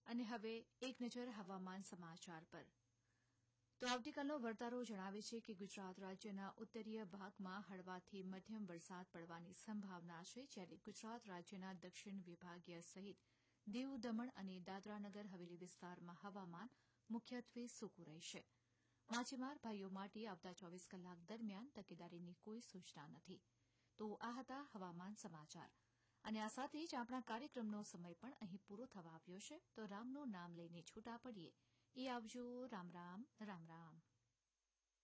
અને હવે એક નજર હવામાન સમાચાર પર. તો આવતીકાલનો વર્તારો જણાવે છે કે ગુજરાત રાજ્યના ઉત્તરીય ભાગમાં હળવાથી મધ્યમ વરસાદ પડવાની સંભાવના છે, જ્યારે ગુજરાત રાજ્યના દક્ષિણ વિભાગીય સહિત દીવ, દમણ અને દાદરાનગર હવેલી વિસ્તારમાં હવામાન મુખ્યત્વે સૂકું રહેશે. માછીમાર ભાઈઓ માટે આવતા 24 કલાક દરમિયાન તકેદારીની કોઈ સૂચના નથી. તો આ હતા હવામાન સમાચાર. અને આ સાથે જ આપણા કાર્યક્રમનો સમય પણ અહીં પૂરો થવા આવ્યો છે. તો રામનું નામ લઈને છૂટા પડીએ. એ આવજો. રામ રામ. રામ રામ.